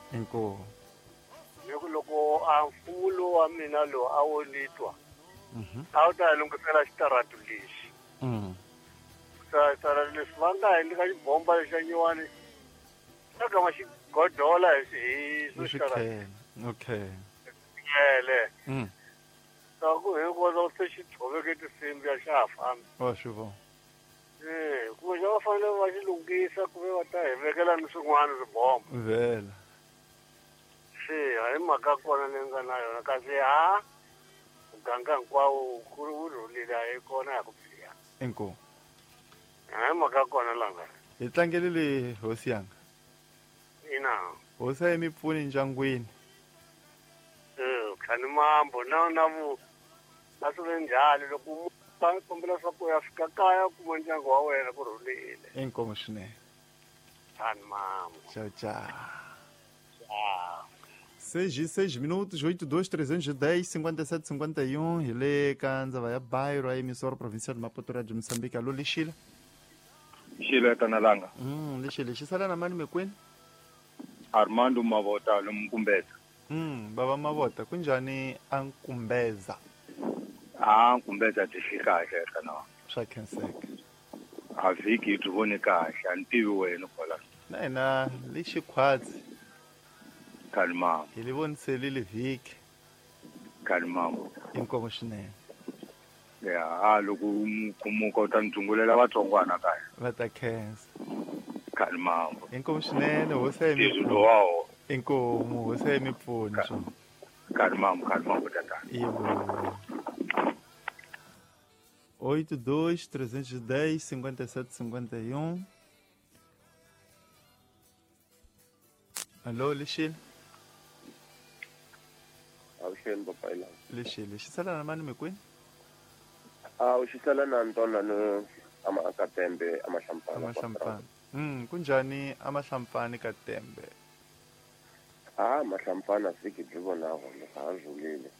Inkomu. loko a mfumo lowu wa mina lowu a wo nitwa Mhm. a wu ta hi lungisela xitarata lexi xitarata leswi va nga endli ka xibomba lexa nyuwani xa gama xi godola hi swo xitarata Xikhela. Okay. yele Mm. ku hinkwaswo se xi tshoveke tinsimbhi ya xa ha fambi Wa swi vona. kumbe xa va fanele va xi lunghisa kumbe va ta hi vekela ni swin'wana swibomba Vela. se hi mhaka kona leyi nga na yona kasi muganga hinkwawo ku ri wu rhulile a yi kona ya ku biha Inkomu. hi mhaka kona langa Hi tlangele le hosi yanga. ina Hosi a yi mi pfuni ndyangwini. khani mambo na vu a swi ve njhani loko mu kombela swa ku ya fika kaya u kuma ndyangu wa wena ku rhulile Inkomu swinene. khani mambo Tchau, tchau. ciao 6 minutos, 82 310 57 51. Hi le ka ndzava ya Bairro, a emissora provincial de Maputo, Radio Moçambique. Alô, Lixile. Xile Tanalanga. Lixile, xi sala na mani mekwini? Armando Mavota Lumkumbeza. Baba Mavota, kunjani a Nkumbeza? Nkumbeza tixikahle kana. Swa khenseka. A vhiki ti voni kahle, a ni tivi wena kwala. Na hina le xikhwatsi Kalmamo, hi li voniseli le vhiki. kalmamo. Inkomu swinene. Ya, loko kumuka u ta ni tshungulela vatsongwana kaya. Va ta khensa. Kalmamo. Inkomu swinene, hosi a yi mi Yesu pfuni. lowawo. Inkomu, hosi a yi mi pfuni swona. Kalmamo tatana. Ivo. 82 310 57 51. Alô, Lixile. Avuxeni papa Ilanga. Lixile, xi sala na mani mekwini? U xisala na ntona no Akatembe amahlampana. Amahlampfani. Kunjani amahlampfani ka Tembe? Mahlampana vhiki byi vonaka ha rhulile.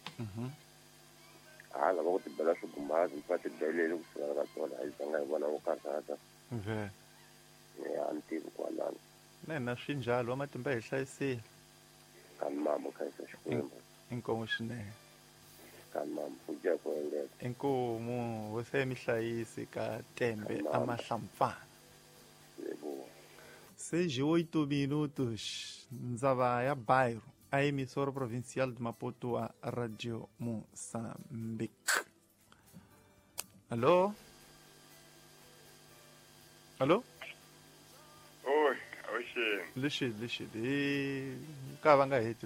Lava ku tibela swigumazi mi fa tibeleli ku sula ka tona a yi zanga hi vona vo karhata. A ni tivi kwalano. Na hina swi njalo, wa matimba hi hlayisile. Kani mama khayisa Xikwembu. Inkomu swinene. Kani mama u dya ku engeta. Inkomu, hosi a yi mi hlayisi ka Tembe amahlampfani. Yebo. 6 minutos, ndzava ya Bairro, a emissora provincial de Maputo, a Radio Moçambique. Alô? Alô? Oi, avuxeni. Lixi. Ka va nga heti.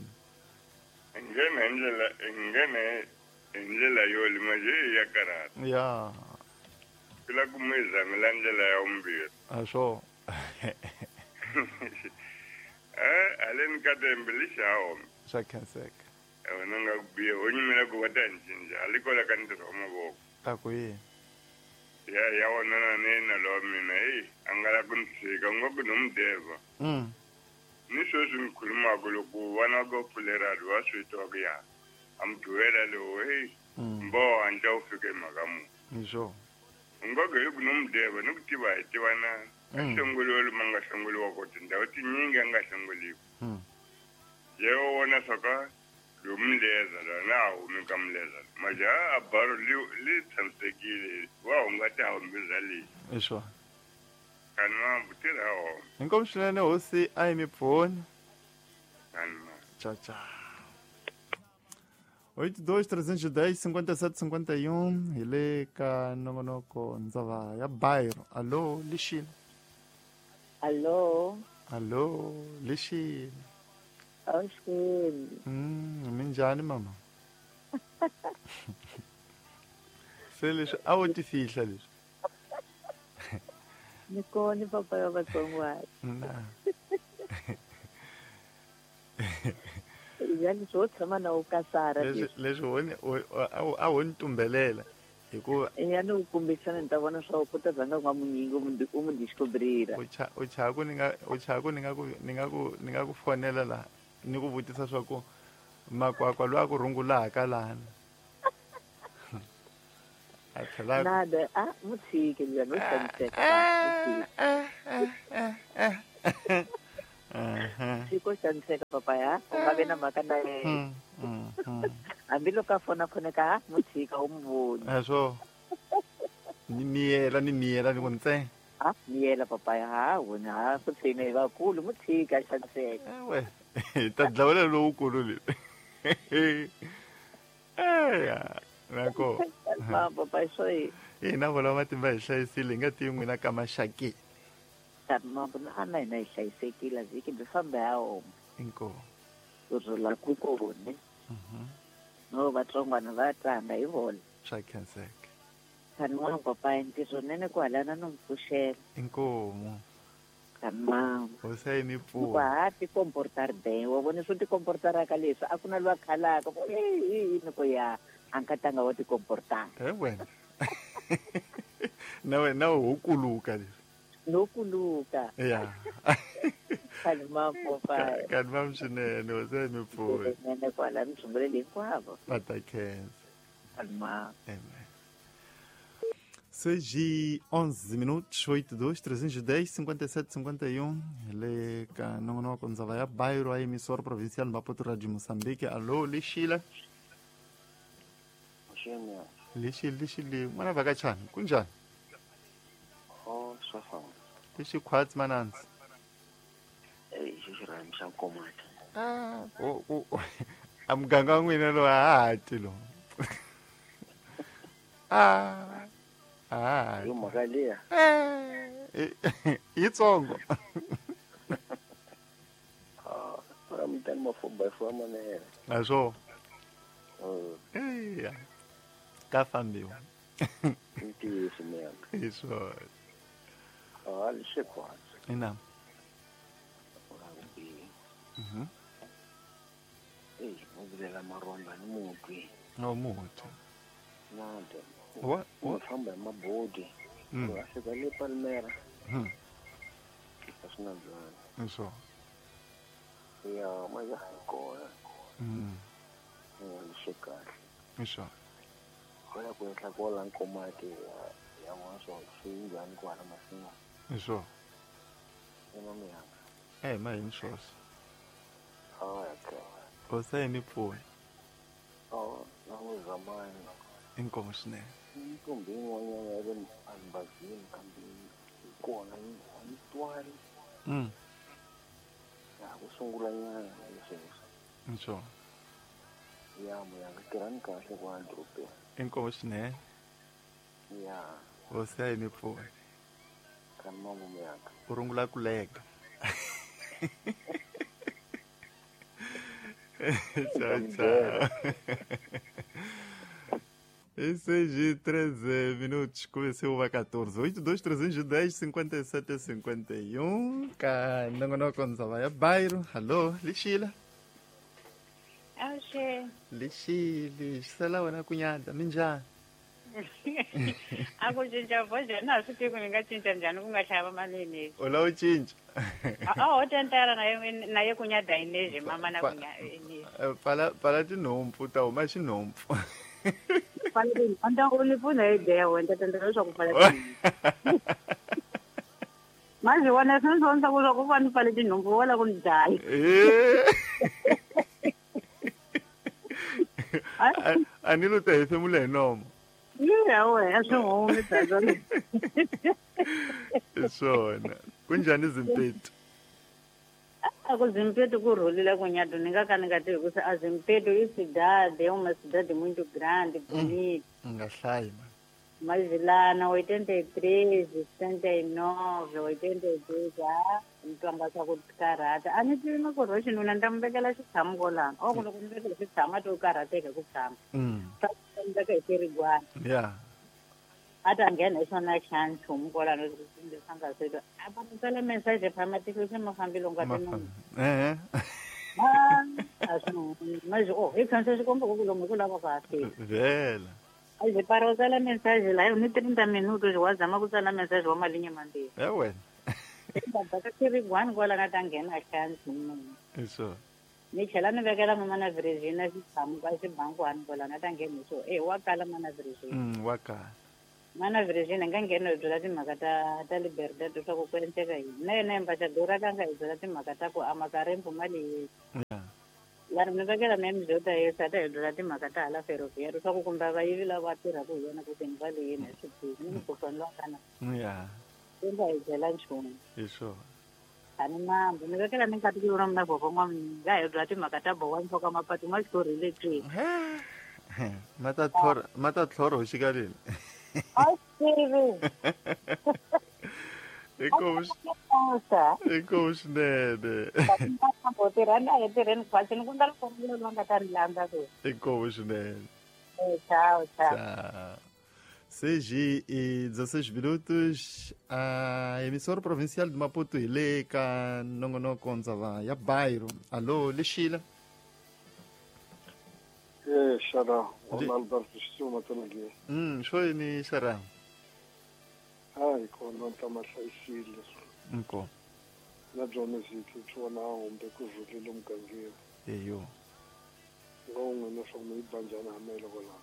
Nghene hi ndlela yo lima je ya karata. Ya. Swi la ku mi zamela ndlela ya vumbirhi. A swo. Haleni ka Tembe lexaho. Swa khenseka. Wena nga ku biha ho nyimela ku va ta ni cinca halikola ka ntirho wa mavoko. Ta ku yini? Ya wonana na lo mina a nga la ku ni tshika u nga ku no mudeva. Ni sweswi ni khulumaka loko vana ko pfulerali wa swi twa ku ya a muduvela lowu mboha nta wu fika hi mhaka mu Ni swo. u nga ku hi ku no mudeva ni ku tiva hi tivanana a hlongoliwa lomu a nga hlongoliwa ko tindhawu tinyingi a nga hlongoliwa ye wo vona swa ka lowu mileza la na a humi ka mileza majaha a baro li tshamisekile wa hungata hambirha leyi I swo. kani mambu tirha wona Inkomu swinene, hosi a yi mi pfuni. kani mambu Tchau, tchau. 82 310 57 51. Hi le ka nongonoko ndzava ya Bairro. Alô, Lixile. Alô, Lixile. avuxeni. Minjhani mama? Se leswi a wo ti fihla leswi. Ni kona papa ya vatsongwana. Yani swo tshama na u kasara leswi a wo ni tumbelela hikuva yani u kumbexana ni ta vona swa ku ta zanga n'wa munyingi u mu descobrira u chaku ni nga ku fonela la ni ku vutisa swa ku makwakwa loyi a ku rungulaka lana a tlhela nada mutshiki yani u xaniseka Siko xaniseka papaya u nga vi na mhaka na yena hambiloko a fonafoneka mu tshika u n'wi voni Aswo. Ni miyela ni ku ntsena. miyela papaya hawu ku tshine hi vakulu mu tshika xaniseka Ewe. Ta dlawela lowukulu leyi. Eya. Nako. papaya swo hi Hina vola matimba hi hlayisile nga ti n'wina ka maxakeni. mambo na hina hi hlayisekile vhiki byi fambe ha homa Inkomu. kurhula ku kone no vatsongwana va tlanga hi vona Swa khenseka. khani n'wana papaya ntirho nene ku halana no mpfuxela Inkomu. khani mambo Hosi mi ku pfuna. ha ti comportar ben wa vona swo ti comportaraka leswi a ku na lwa khalaka ni ku ya a nkatanga wa ti comportar Wena. Na hokuluka leswi. no kuluka Ya. khani mambo papaya Kani mam swinene hosi mi pfuna. nene ku halana tshunguleli hinkwavo Va ta khensa. khani mambo Amen. 6 minutos, 82 310 57 51. Le ka nongonoko ndzava ya Bairo a emissora provincial Maputo Radio Moçambique. Alô, Lixila. Lixili. Mana vakachani? Kunjani? Swa famba. Lixi khwatsi mananzi. Xirhami xa nkomati. A muganga wa n'wina lo hahati lo. Hi mhaka liya. Yitsongo. Mutani mafumba ya manene. Aswo. Eya. Ka fambiwa. Ntiyiso miyanga. Iswo. Lixekhwatsi. Ina. Muvulela marhonga ni mutwi. No muti. Nante. What? Famba hi mabodi. A fika le Palmera. Swi na byona. Iswo. Ya maja kona. Lixekari. Iswo. Kwala ku endla kola nkomati ya n'wanswo swi njhani ku hala masinya. Iswo. Ina miyanga. Ma yini swoswo. Okay. Hosi mi pfuna. Na n'wi zamani. Inkomu swinene. Ntombi yin'wanyana ya le Albazini kambe kona yi twali. Ya ku sungula nyana leswi. Iswo. Ya muyanga tirhani kahle ku andropeni. Inkomu swinene. Ya Hosi mi pfuna. khani mambo muyanga. U rungula ku lega. Ciao. ECG 13 minutos, começou a 14. 82 310 57 51. Ka nongonoko ndzava ya Bairo. Alô, Lixila. Awushe. Lixili, xisela wena kunyada, minjani? A ku cinca voce na swi tivi ku ni nga cinca njhani ku nga hlava malini. U lava u cinca? Ho tentara na ye kunyada inezhi mama na Pala tinhompfu, ta huma xinhompfu. Anda u ni pfuna hi ideya wena tentara leswaku pfala tinhompfu. Mazi wona swi ndzi vona ku ku fani pfale tinhompfu wala ku ni dlaya. A ni lo ta hefemula hi nomo. Ya wena swi humi tazona. Hi swona. Kunjhani Zimpetu? A ku Zimpetu ku rhulile kunyada ni nga ka ni nga tivi ku a Zimpetu i cidade, uma cidade muito grande, bonita. Nga hlayi man. Mazilana 83, 79, 82, ntwanga swa ku karhata. A ni tivi na ku ro xinuna ni ta mi vekela xitshamo kolano. O ku loko ni vekela xitshamo a to karhateka ku tshama. Ni veka hi xirigwana. Ya. A ta nghena hi swona xanchumu kolano leswi swa nga swilo. A va mi tsala message phama tiko se mafambi lo nga tino. A swi mazi hi khansa xikombo ku lomu ku lava ku hafika. Vela. A ndzi pari u tsala message laha ni 30 minutos wa zama ku tsala message wa malinye mambirhi. Ya wena. Ka xirigwani kwala nga ta nghena xanchumu. Iswo. Ni tlhela ni vekela mama na Virginia xitshamo ka xibangwani kwala nga ta nghena so wa kala mana Virginia. Wa kala. mana Virginia ngangena hidzela timhaka ta libertad swa ku endleka yini na yena mbasha dora kanga hidzela timhaka ta ku amakarembo mali vanhu mi vekela na mizota yesa ta hidzela timhaka ta hala ferroviario swa ku kumbe vayivi lava tirhaka hi yona ku teni va leyini eswitini ni mukhohlwana lowa kana endla hidzela nchumu hi swona ani mambo ni vekela ni nkati ku yona mina boko n'wami nga hidzela timhaka ta bowa nkoka mapatu ma xitori leti mata tlhoro ho xikaleni Iko swinene. Iko swinene. Tchau. Tchau. 6h16 minutos. A emissora provincial de Maputo ile ka nongonoko ndzava ya Bairro. Alô, Lexila. Shara, Alberto Xisuma tanagi. Shoyi ni Shara. Hayi khona ntamahlayisile. Nko. Na byona ziki tshona hombe kuvulile umgangeni. Eyo. Ngongwe swa mu ibanjana hamelo kola.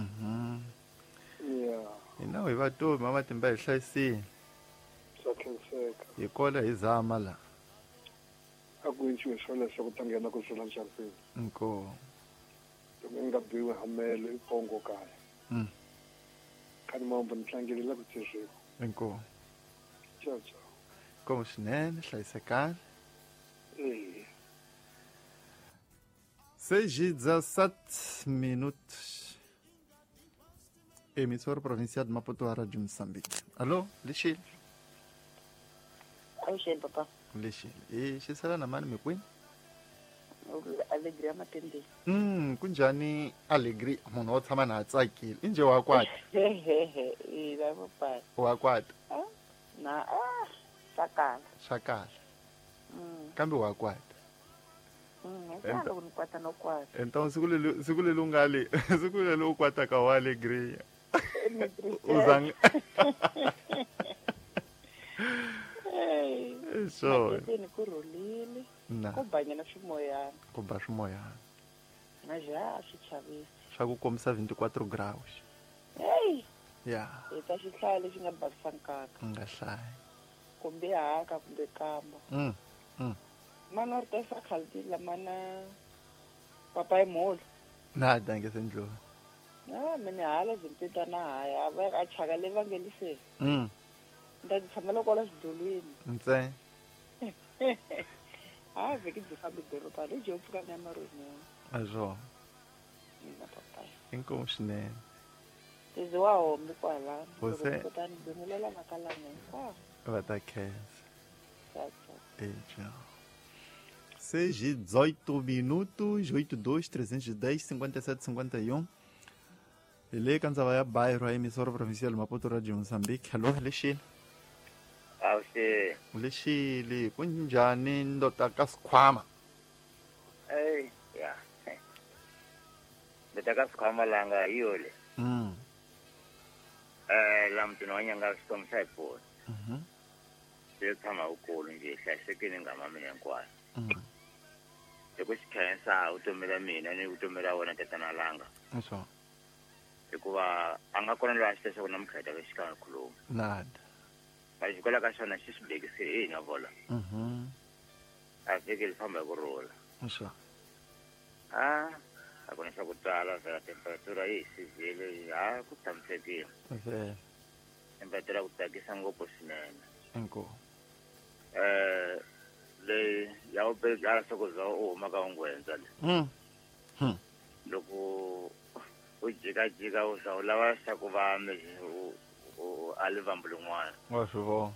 Yeah. Ina we vato mama timba hlayisile. Sakhenseka. Yikola izama la. Akuyinchiwe swona sokutangena kuzula champagne. Nko. Ngabiwe hamelo ipongo kaya. Khani mambo nitlangile la kutshiwa. Nko. Ciao. Como swinene, hlayisekani. 6h17 minutos. Emissora provincial de Maputo à Rádio Moçambique. Alô, Lexile. Lexile, papa. Lexile. E xisala na mani mikwini? Alegria matende. Kunjani alegria munhu wo tshama na tsakile. I nje wa kwata. Ila papa. Wa kwata. Na Shakala. Kambe wa kwata. Ngalo unikwata no kwata. Então sikulele ungali, sikulele ukwata ka wa alegria. Uzang. So. Ni kurolile. Na. Kubanyana swimoyana. Kuba swimoyana. Na já swichavisi. Swa ku komisa 24 graus. Hey. Yeah. Ita xihlaya lexi nga bakisankaka. Nga hlaya. Kumbe haka kumbe kamba. Mana ri tesa khalti la mana papa emolo. Nada ngesendlo. Mina hala zimpita na haya ava a chaka levangelise. Ndzi tshamela kola xidolweni. Ntse. Veki byi fambi doroba le jo pfuka na maroni. Azo. Na papa. Inkomo swinene. Tiziwa hombi kwala. Você kutani byimulela makalane. va ta khensa. Tchau. 6h18 minutos, 82-310-57-51. Ele kanzava ya Bairro, a emissora provincial Maputo Rádio Moçambique. Alô, Lexile. Lexile, kunjani ndota ka sikhwama? Ya. Ndota ka sikhwama langa hiyo le. La mtino wa nyanga Storm Cypher. Tshama ukulu nje hlayisekile ngama mina hinkwayo. Loko xi khensa utomela mina ni utomela wena tatana langa. So. Hikuva a nga kona loyi a xi leswaku na mukheta ka xikanga khuluma. Nada. A xi kwela ka xona xi swi bekise nga vola. A vhiki li famba hi kurhula. So. A kona xa ku tala vhela temperatura yi hisizile ku tshamisekile. Temperatura ku tsakisa ngopfu swinene. Inko. Le ya u bela sokuza u huma ka ungwenza le. Loko u jika u sa u lava xa ku va u alivambu lin'wana. Wa swi vona.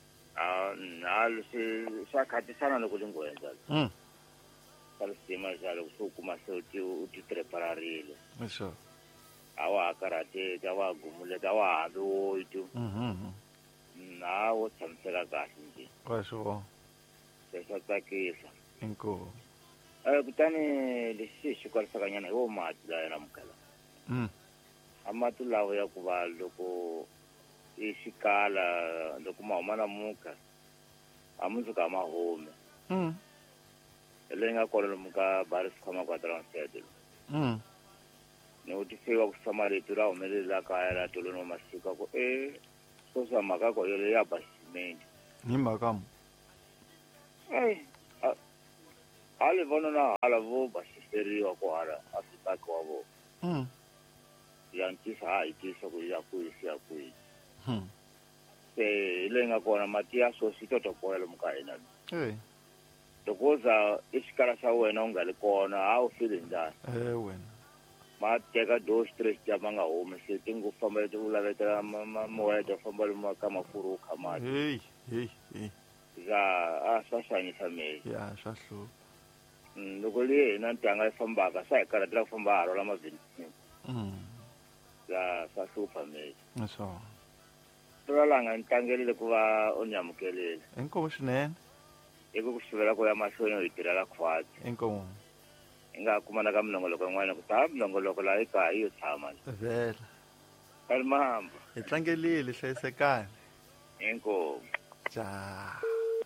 Leswi swa khatisana loko lingwenza le. Ka sima xa loko swi kuma se u ti prepararile. So. A wa karateka wa gumuleka wa hambi wo itu. Na wo tshamiseka kahle nje. Wa swi vona. Swa tsakisa. Inko. Kutani lexi xi kwalisaka nyana hi wo mati la yana mukhala. A mati lawa ya ku va loko i xikala loko ma huma na muka a mundzuka ma hume. Leyi nga kona lomu ka Baris Khama Quadron Set. Noti fika kusamarito ra humelela kaya ra tolo no masika ko so sa maka ko yele ya basimenti. Ni makam. Ale vono na ala vo basisteriwa ko ara afika ko vo. Yanti sa itisa ko ya ku isi ya ku. Lenga ko na matia so sito to ko lo mukaina. Tokoza isikara sa wena ungali kona au feeling that. Wena. Ma teka 2-3 jama nga home se tingu famba le tula vetela moya to famba le kama furu kama. Hey. Za sasa ni family. Ya shahlo. Loko le na ntanga famba ka sa ikara tla famba ro la mavili. Za sasa family. So. Tolanga ntangele ku va onyamukelele. Enkomo swinene. Eko kusivela ko ya mahlweni yitirela khwati. Enkomo. Inga kumana ka mnongoloko n'wana ku ta mnongoloko la eka iyo tshama. Vela. Kalmahamba. Hitlangelile hlayisekani. Enkomo. Já.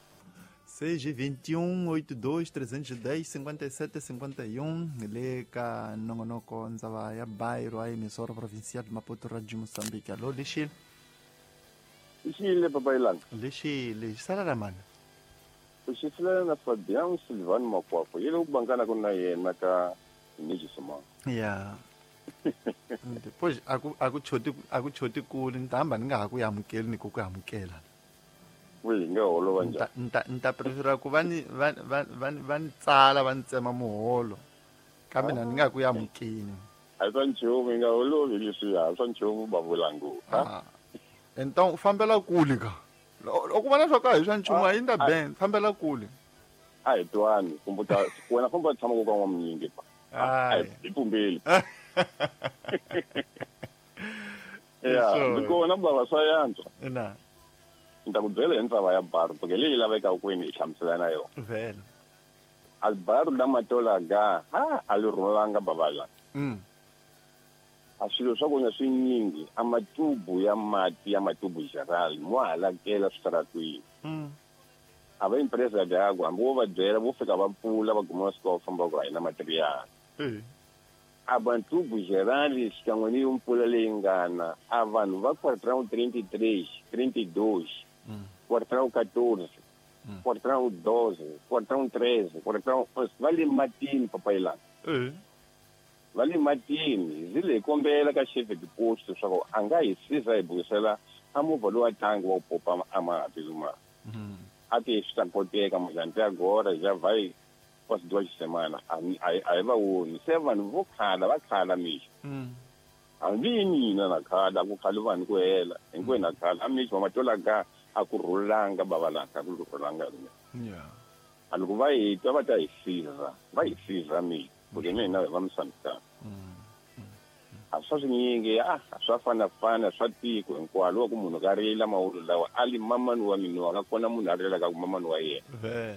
6h21 82 310 57 51 le ka nongonoko ndzava ya Bairo a emisora provincial Maputo Radio Moçambique. Allo Lishile. Lishile Papa Ilan. Lishile sala la mano. Ushifile na Fabian Silvan Makwafo. Yele ubangana kuna yena ka iniji soma. Yeah. Depois akuchoti kule ntamba ningakuyamukeli nikukuyamukela. Nga holo wanja. Nta prefera ku vani tsala va ntsema muholo. Kambe na ningakuyamukeli. Ayitwa nchumu nga holo leswi ya swa nchumu bavulangu. Então fambela kule ka. Loko vana swa ka hi swa nchumu a yinda ben fambela kule. Ai twani kumbuta wena famba tshama ku ka n'wamnyingi pa. Ai ipumbeli. Yeah, ndikona baba swayantswa. Ina. Ntakubyela hi ntsava ya Baru porque leyi laveka kwini hi hlamusela na yona. Vela. Albaru da matolaga alirhulanga bavala. A swilo swa kona swinyingi amatubu ya mati ya matubu general mo halakela switaratwini. A va impresa de água hambi wo va byela vo fika va pfula va kuma swa famba ku hayina material. A bantubu geral xikan'we ni mpfula leyi ngana a vanhu va kwartirawu 33 32 kwartirawu 14 kwartirawu 12 kwartirawu 13 kwartirawu va le matini Papa Ilan. Va le matini zi le kombela ka chef de poste swa ku a nga hi siza hi buyisela a movha lowu a tangi wa ku popa a mati luma a ti swi ta koteka mujante agora ja vai post 2 semana a va woni se vanhu vo va khala mixo a ngi nina na khala ku khali vanhu ku hela hinkwenu na khala a mixo matolaga a ku rhulanga bavalaka ku rhulanga a loko va hi twa va ta hi siza mixo porque mina va misamisana a swa swinyingi a swa fana swa tiko hinkwalo wa ku munhu ka rila mahulu lawa ali mamani wa mina wa nga kona munhu a rilaka ku mamani wa yena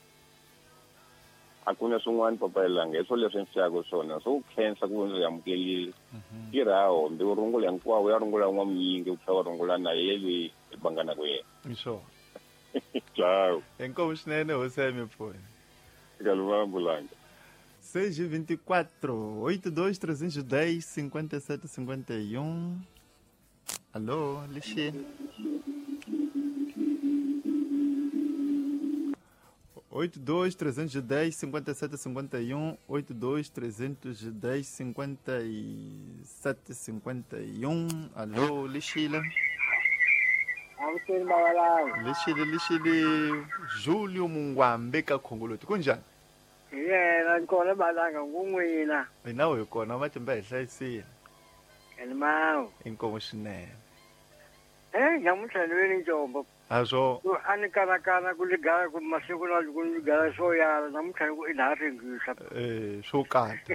a ku na swin'wana Papa Ilan hi swo leswi nxiyaka swona swo khensa ku ndzi amukelile tirhawo mbi u rungula hinkwawo ya rungula n'wamnyingi u tlhela wa rungula na yelweyi hi banganaka yena iswo ciao enkomo swinene hosemi pfuni eka luvambulanga 6h24 82 310 57 51. Alô, Lixi. 82 310 57 51 82 310 57 51. Alô, Lixila. Lixile Júlio Mungwambe ka Khongoloti kunjani? Yena kona balanga ngumwina. Nawe kona matimba hi hlayisile. Elmawo. Inkomo swinene. Nyamuntlha ni ve ni njombo. Aswo. A ni kanakana ku ligaya ku masiku na ku ligaya swo yala namuntlha ku i laha ringisa. Swo kata.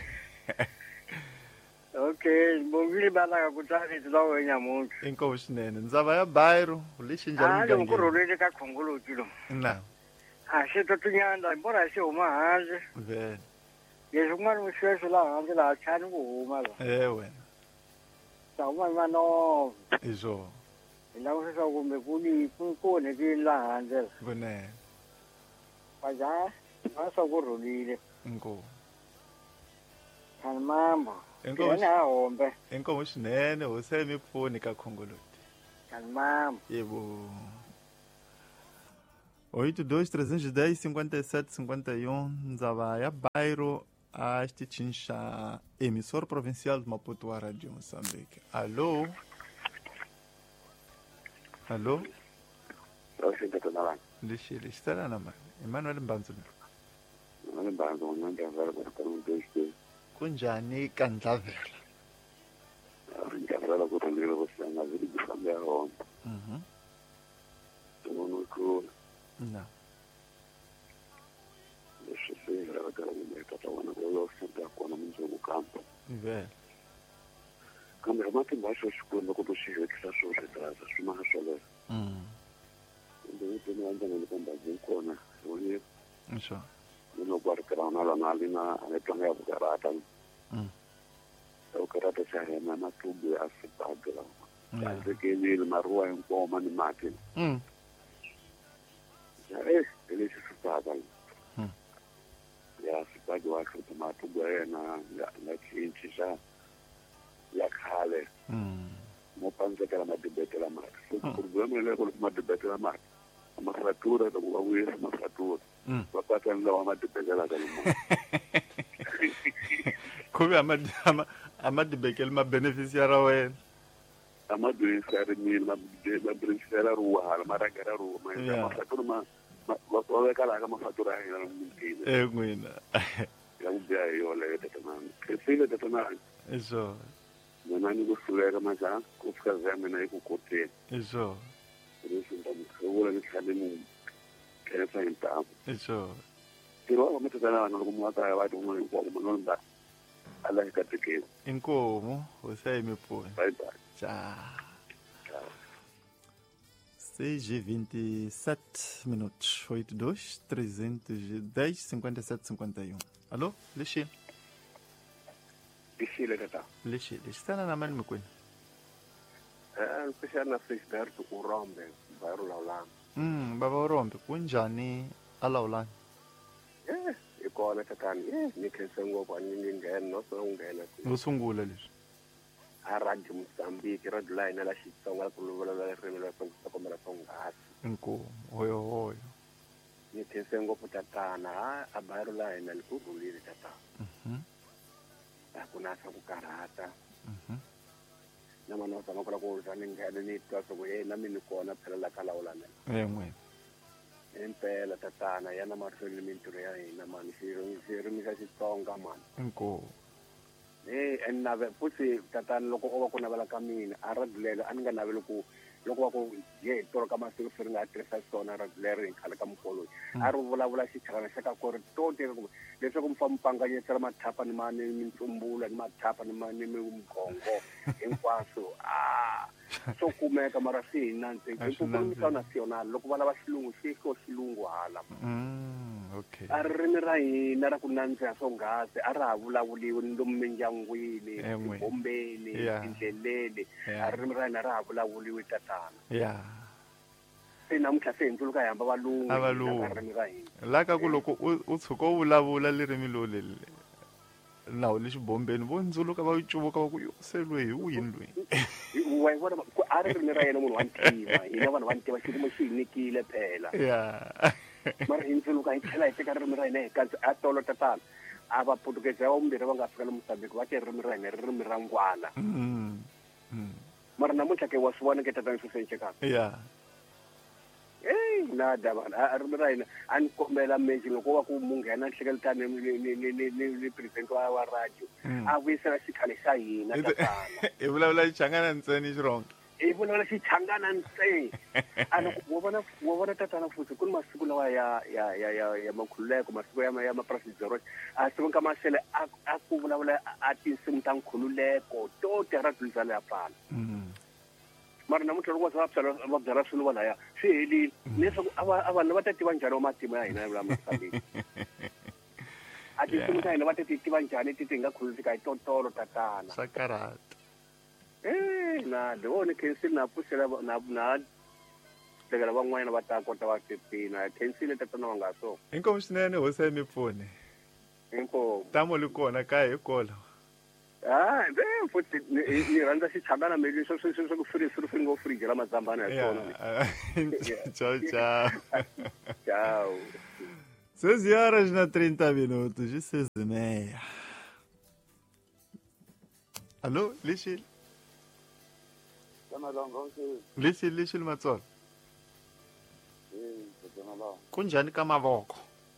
Okay, mbongile balanga ku tsari tlawe nyamuntlha. Inkomo swinene. Ndzava ya Bairo lexi njhani mugangeni. Ku rhulele ka Khongoloti lo. Na. A xi totinyana mbora xi huma handle. Vele. Leswi kun'wana misweswi laha handle laha chani ku huma la. Wena. Ta huma manova. Iswo. Hi lava leswaku kumbe ku onhekile laha handle. Vunene. Baja va swa ku rhulile. Inkomo. Khani mamba. hombe. Inkomo swinene hose mi pfuni ka khongoloti. Calmam. Yebo. 82-310-57-51 Ndzava ya Bairro a Xiticinxa emissora provincial de Maputo a Radio Moçambique. Alô? Alô? Lixi tala na mani. Emmanuel Mbanzu. Kunjani ka Ndlavela? No. Vero. Kambe ramati mbasho shikunda kuti ushiwe kisasho zvetraza zvima hasole. Ndio tena anda nilipamba zinkona. Woni. Sure. Unogwarikira nalina anetanga ya bukarata. Ukarata chaya na matubu ya sipagra. Azekeni maruwa ngoma ni mati. Ele se supava. Ya sipaga watu matubu na chinchi já ya khale. Mopanza kala madibetela mati. Problema ele ko madibetela mati. Amafratura to kuwisa amafratura. Bapata ndo amadibetela kalimo. Kubi amadibekela ma beneficiary wena. Amadibetela ni ma beneficiary ruwa maragara ruwa amafratura wakala kama fatura ya mwingine. Ngwina. Ya mbia yole tetemani. Kesile tetemani. Eso. Nani kusule kama za kufika zame na ikukote. Eso. Eso ndamukula nikademu kesa inta. Eso. Tiro wametana na kumwaka ya watu mwe kwa mnonda. Allah ikatike. Inkomo usaimiponi. Bye bye. Tchau. 6h27 minutos, 82-310-57-51. Alô? Lixi. Lixi, Legata. Lixi está na mãe, meu cunho. Precisa na Frisberto, o Rombe, Bairro Laulan. Baba o Rombe, kunjani a Laulan? Iko Tatani, Nikelsengo, Panin, no so ungena. Usungula lixi. Radio Moçambique, Radio Line, ela chitão, pulula da revelação da comemoração gás. Inko, oi. Ni tensengo putatana, a Bairro Line, ali kubuliri tata. Kunasa kukarata. Na manosa ngokula kuza ningene ni twaso kuye na mini kona phela la kala ulana. Mwe. Impela tatana yana marheli minturo ya ina mani siro misa sitonga man. Inko. Enave futhi tatana loko okuna bala kamina aradlela aninga nave loko wako ye toro kama siku siri nga addressa sona aradlela inkhala kamkolo aru vulavula xichangana xa ka kori tote leswaku mfampanganyetela mathapa ni mani mintsumbula ni mathapa ni mani mgongo hinkwaswo swo kumeka mara swi hi nantsiki hikukomisa national loko va lava xilungu xilungu hala okay a ririmi ra hina ra ku nandziha swonghasi a ra ha vulavuliwi ni lomu mindyangwini ebombeni tindleleni a ririmi ra hina ra ha vulavuliwi tatana se namuntlha se hindzuluka hi hamba valungu ririmi ra hina laka ku loko u tshuka u vulavula lirimi loleli nawu le xibombeni vo ndzuluka va cuvuka va ku se lwe hi wini lweyi wa vona a ririmi ra yena munhu wa ntima hina vanhu va ntima xikuma xi hi nikile phela mara hi ndzuluka hi tlhela hi teka ririmi ra hina hi kanzi a tolo tatana a vaportugezi va vumbirhi va nga fika le Mozambique va ke ririmi ra hina ririmi ra ngwana mara namuntlha ke wa swi vona ke tatana swi sencekaka nada man a ririmi ra hina a ni kombela meji loko va ku mu nghena nhlekeletani ni president wa radio a vuyisela xikhale xa hina tatana hi vulavula xichangana ntsena xironga hi vulavula xichangana ntsena wa vona tatana futhi ku ni masiku lawa ya makhululeko masiku ya mapresidente a siku ka masele a ku vulavula a tinsimu ta nkhululeko tote radio za le apana mara namuntlha loko va byala swilo valaya swi helile leswaku a vanhu va ta tiva njhani wa matimu ya hina la Mozambique a tinsimu ta hina va ta ti tiva njhani ti nga khululiseka hi totolo tatana swa karata na voni khensile na pfuxela na tekela van'wana va ta kota va tiphina khensile tatana va nga so inkomu swinene hosi ya mi pfune inkomu tamo li kona ka hi kola futhi ni rhandza xichangana meli swo ku free ngo free la mazambana ya swona. Ciao ciao. Ciao. 6h30, je 16h. Allô, Lishil? Lishil Matsol. Kunjani ka mavoko?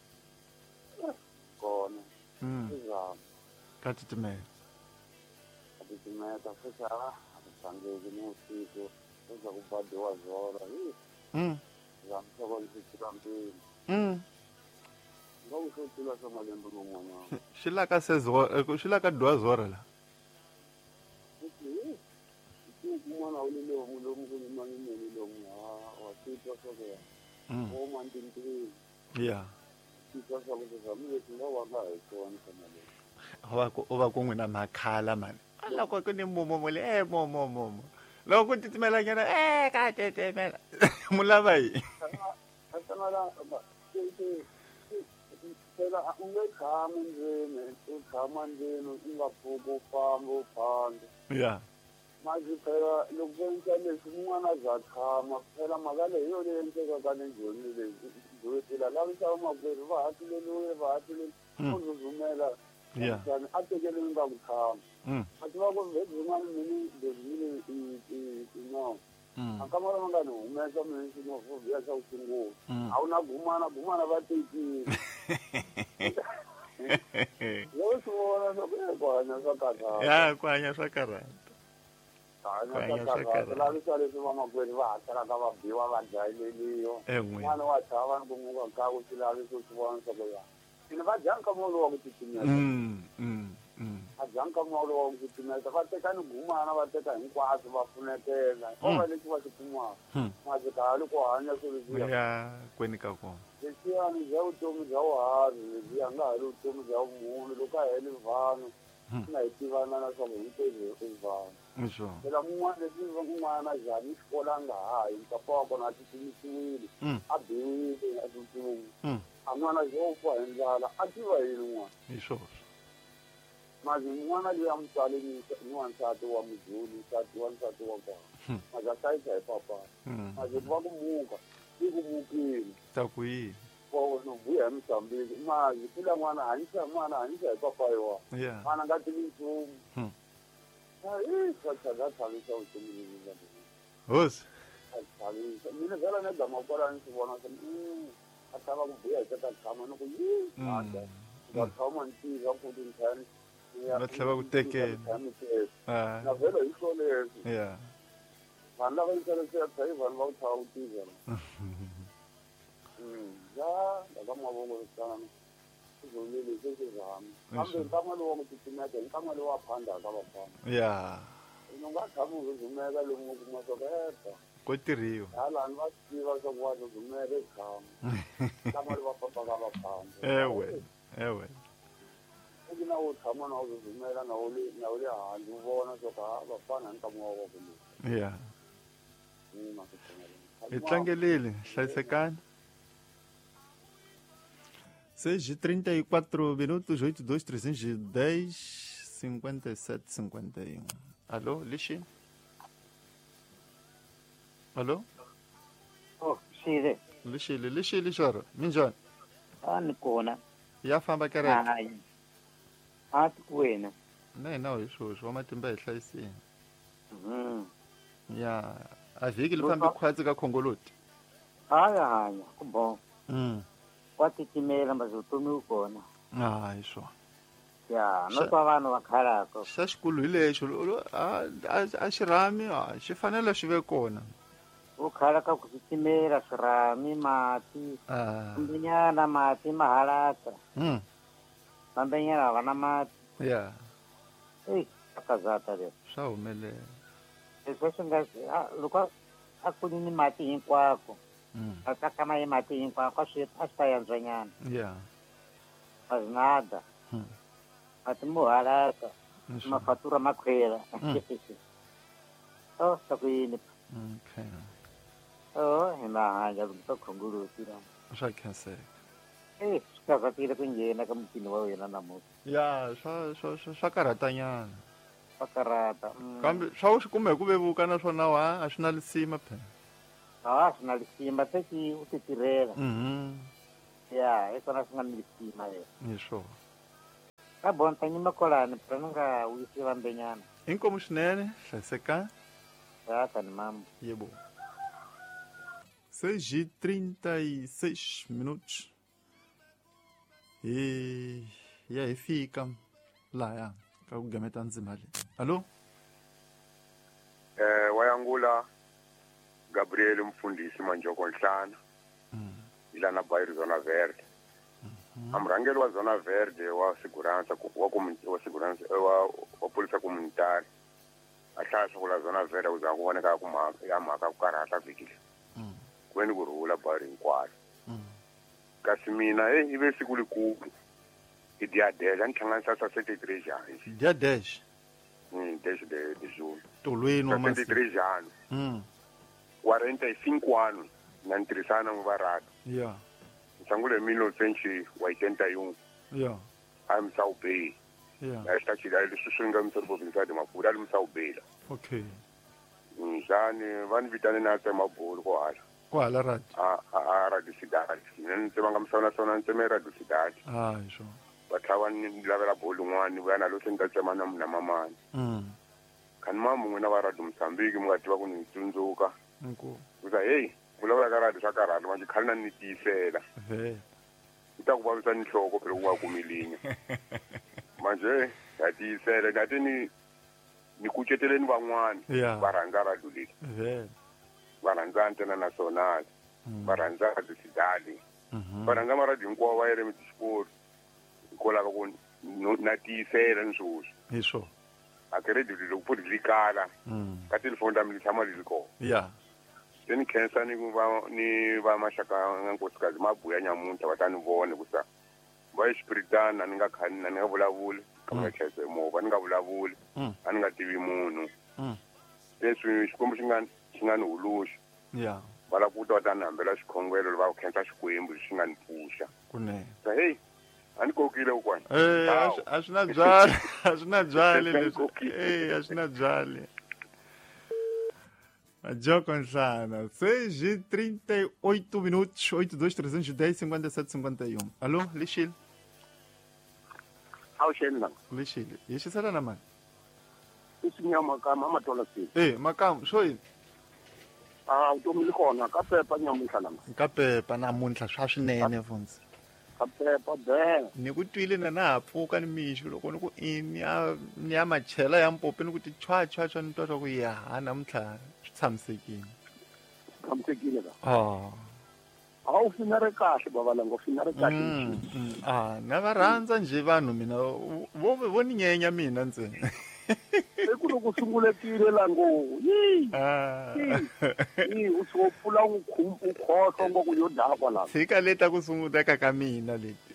Kona. Ka titimela. Titimela futhi akusangeki n'usiku kuza kubadiwa zora. Zamsokoli sikampini. Ngokusho somalembu ngomwana. Shilaka dwa zora la. Umwana ulile umulungu mangini lo wasitwa soke. Oma ndintiri. Yeah. Sitwa soke zamile ngawanga ekona kamale. Oba kungwena makhala man. Ala kwa kuni momo le momo. Loko titimela nyana ka titimela. Mulava yi. Asamala phela ungekhambi njene ukhama njene ungaphuka uphambe. Yeah. Manje phela lokwenza lesinqwana zakhama phela makale yiyo le nteka kanenjoni le zothela la kusama kwethu bathi le uzuzumela yani atekele ngakukhama athi bakuvezimani mini lezimile no akamara mangani umesa mini sinovuya sawusingulo awunagumana batekile yosibona sokuyekwanya sakatha ya kwanya sakarata lavisale sivamakweli vahatsala ka vabiwa vadlayileliyo n'wana wa chava ni kumuka ka ku xilaviso swivona swa ku ya ine va dyanka molo wa ku titimeta va dyanka molo wa ku titimeta va teka ni gumana va teka hinkwaswo va pfunetela ova lexi va xi kumaka mazikali ku hanya swileswiya kweni ka kona leswiyani bya vutomi bya vuharhi lebyiya nga ha ri vutomi bya vumunhu loko a heli vanhu na hi tivana na swa ku hinkwenu i vanhu phela mun'wana leswi un'wana njhani xikola a nga hayi mpapa wa kona a tsutsumisiwile a biwile a tsutsumi a n'wana xo fa hi ndlala a tiva yini n'wana hi swona mazi n'wana loyi a mutswale ni wansati wa muzulu wansati wa kona mazi a hlayisa hi papa mazi va ku muka i ku mukile ta ku yini no vuya hi Mozambique mazi phela n'wana hanyisa hi papa yiwa n'wana nga tivi nchumu sathagathalisa vutomi lebyi hosi athalisa mina vhela ni gama kwala ni swi vona a tlhava ku biha hi tata tshama ni ku anda va tshama ni tiva ku tinthani va tlhava ku tekela na vhela hi swo leswi ya vanhu lava yisalesiya tsahi vanhu va ku tshava ku tiva laka mavoko sana izolile sesizami kambe nkama lowa ku titimeta hi nkama lowa phanda ka vafana ya u nga tshami u zuzumeka lomu kuma soketa ko tirhiwa halani va swi tiva swa ku wa zuzumeka ekama nkama lowa papa ka vafana ewe uki na u tshama na u zuzumela na u le handle u vona swa ku vafana hi nkama wa voko leyi ya hi tlangelile hlayisekani 6h34, 82 310 57 51. Alô, Lixi? Alô? Oh, Shire. Lixi, Lixoro. Minjani? Ni kona. Ya famba kereke? Hayi. Ati kwena. Na hi swoswo wa matimba hi hlayisini. Ya, a vhiki li fambi khwatsi ka khongoloti. Hanya, ku bon. Wa titimela mazutomi u kona. Hi swona. Ya, no twa vanhu va khalaka. Xa xikulu hi lexo a xirhami xi fanele xi ve kona. U khalaka ku titimela swirhami mati. Kambenyana mati mahalaka. Kambenyana va na mati. Ya. Akazata le. Swa humelela. Leswi swi nga loko a ku ni mati hinkwako. A tsakama hi mati hinkwako a swi ta yantswanyana. Ya. Azinada. Mati mo halaka. Mafatura makhwela. Oh, sa ku yini. Okay. Hi mahanya ku khongoloti la. Swa khenseka. Swi kavatile ku nghena ka mutini wa wena namutlha. Ya, swa karhatanyana. karata. Kambe swa swi kumbe ku vevuka na swona a swi na lisima phela. Swi na lisima teki u ti tirhela. Ya, swona swi nga ni lisima Hi swona. Ka bonta nyima kolani phela nga wisi vambenyana. Inkomu swinene, hlayiseka. Ni mambo. Yebo. 6h36 minutos. Ya hi fika laya ka ku gameta ndzima leyi. Allo? Wayangula Gabriel Mfundisi Manjoko Nhlana. Ilana Bayiro Zona Verde. Amrangeli wa Zona Verde wa segurança wa polisa comunitária. Ahlahla kula Zona Verde uza kuboneka mhaka ku karhata vikile. Kweni ku rhula Bayiro hinkwayo. Kasi mina ive siku likulu. Idiadeja ni thlanganisa sa 73 jani. Diadeja. Desde de Júlio. Tolweni wa masi. 73 anos. 45 anos na ntirhisana muvarado. Yeah. Nsangule 1981. Yeah. I'm South Bay. Yeah. Na está tirando susunga msorbo vinsadi mapura ali South Bay. Okay. Njani vani vitane na tema bolo ko hala. Ko hala rad. Radio Sidati. Ntsema ngamsona sona ntsema Radio Sidati. Isho. Bathawani lavela bolo ngwani vana lo senta tsema na mamani. Kan mamu ngwana wa Radio Mozambique mungativa ku ni tsundzuka. Uza hey vulavula ka radio swa karhala manje khalina ni tiyisela ita ku vavisa nhloko phela ku va kumilinya manje ya tiyisela ngati ni kuceteleni van'wana va rhandza radio leyi va rhandza antena national va rhandza Radio Sidali va rhandza maradio hinkwawo va yere mitixipori hikolava ku na tiyisela ni swoswi hi swo a ke radio loko ku ri kala ka telefoni ta mi tshama li kona ni khensa ni va maxaka nga nkosikazi mabuya nyamuntlha va ta ni vona kusa va exipiritana ni nga khani ni nga vulavuli ka nga chayisa movha ni nga vulavuli a ni nga tivi munhu leswi xikwembu xi nga ni huluxa va lava ku ta va ta ni hambela xikhongelo va khensa xikwembu xi nga ni pfuxa sa hey a ni kokile kokwana a swi na byali a swi na byali leswi a swi na byali. Majoko Nhlana, 6h38 minutos, 82-310, 57-51. Alô, Lixile? Hauxeni Lixile, e xi sala na mani? Isi nya makama amatola si. Makama, swo yini? Utomi li kona ka pepa nyamuntlha lama. Ka pepa namuntlha swa swinene mfundzi. Ka pepa be. Ni ku twile na ha pfuka ni mixo loko ni ku ni ya machela ya mpopi ni ku ti chwa ni twa swa ku namuntlha tshamisekile. Tshamisekile ka? U finare kahle babalango finare kahle. Na va rhandza nje vanhu mina vo ni nyenya mina ntsena. Eku loko sungulekile lango u swo pfula ukhohlo ngoku yo dakwa la. Tshika leta ku sunguteka ka mina leti.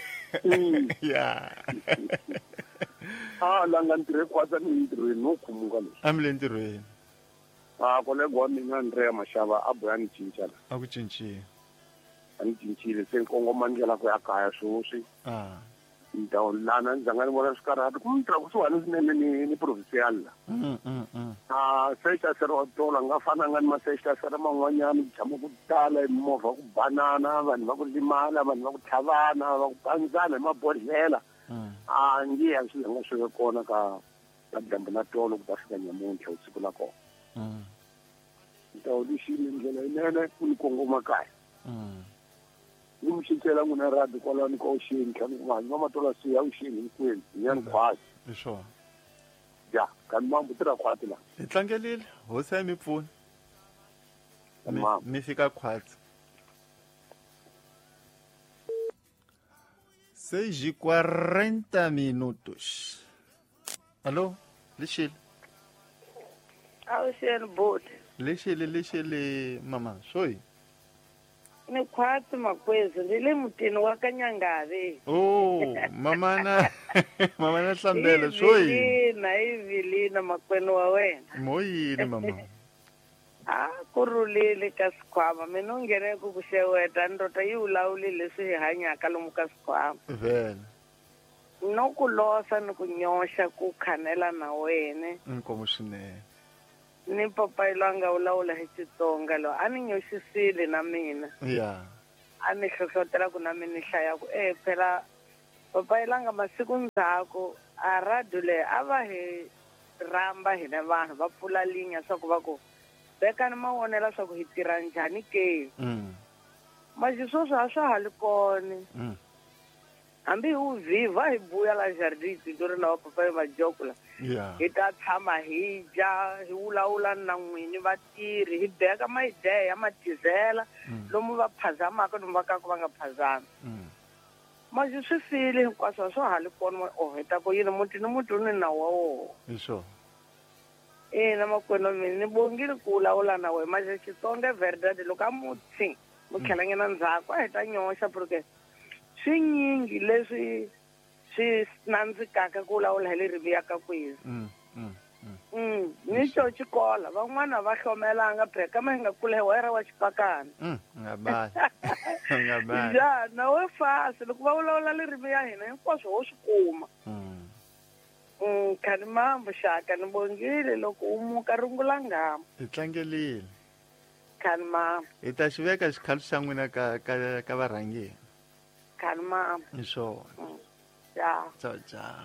Langa ntirhe kwata ni ntirhweni no khumuka leswi. A mi le ntirhweni. Kolego wa mina Andrea Mashava a boya ni cinca la. A ku cincile. A ni cincile se nkongoma ndlela ku ya kaya swoswi. Ndhawu lana ndzi nga ni vona swi karhati ku mi tirha kusuhani swinene ni provincial la. Sextasera wa tola nga fananga ni masextasera man'wanyana ku tshama ku tala hi movha ku banana vanhu va ku limana vanhu va ku tlhavana va ku pandzana hi mabodhlela. Ngi ya swi nga swi kona ka dyambu na tolo ku ta fika nyamuntlha usiku la kona. Ndhawu lexile ndlela yinene ku ni kongoma kaya. Ni mi xitela n'wina radio kwalani ka Ocean kani ku vanhu va matola si ya Ocean hinkwenu hi ya ni khwati. Hi swona. Ya kani mambo tirha khwati la. Hi tlangelile hosi ya mi pfuna. Mi fika khwati. 6h40 minutos. Alô, Lixile? Ocean boat. Lexele mama soi ni khwati makwezi ndi le mutini wa ka Nyangave. mama na hlambela soi na Evelina makwenu wa wena moyini mama ku rhulile ka Sikhwama mina u nghene ku xeweta ndota yi vulavulile leswi hi hanyaka lomu ka Sikhwama vele no ku losa ni ku nyoxa ku khanela na wena inkomo swinene ni papayi loyi a nga vulavula hi Xitsonga lo a ni nyoxisile na mina ya a ni hlohlotela ku na mina ni hlayaku phela papayi langa masiku ndzhaku a radio leyi a va hi ramba hina vanhu va pfula linya swa ku va ku bekani mavonela swa ku hi tirha njhani ke manje sweswo a swa ha li kone hambi hi wu vhivha hi buya la jaridini to ri na vapapayi majokula hi ta tshama hi dya hi vulavula na n'wini vatirhi hi beka mayideya ya matizela lomu va phazamaka lomu va kaku va nga phazami manje swi file hinkwaswo a swa ha li kona heta ku yini muti ni muti ni nawu wa woho hi swona ina makwenu mina ni bongile ku vulavula na wena manje Xitsonga verdade loko a mutsi mu khelangena ndzhaku a hi ta nyoxa porque swinyingi leswi swi nandzikaka ku vulavula hi le ririmi ya ka kwezi ni xo xikola van'wana va hlomelanga pheka ma hi nga kula hi wayira wa xipakana ja na we fasi loko va vulavula ririmi ya hina hinkwaswo wo swi kuma khani mambo xaka ni bongile loko u muka rungula ngama hi tlangelile khani mambo hi ta xi veka xikhalu xa n'wina ka varhangeri khani mambo hi swona Tchau. Tchau.